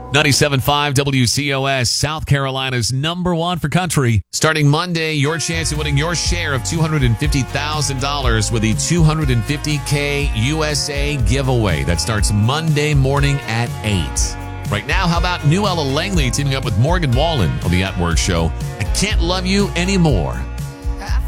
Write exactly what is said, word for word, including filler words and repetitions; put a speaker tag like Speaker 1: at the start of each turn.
Speaker 1: ninety-seven point five W C O S, South Carolina's number one for country. Starting Monday, your chance of winning your share of two hundred fifty thousand dollars with the two hundred fifty K U S A giveaway. That starts Monday morning at eight. Right now, how about New Ella Langley teaming up with Morgan Wallen on the At Work Show? I Can't Love You Anymore.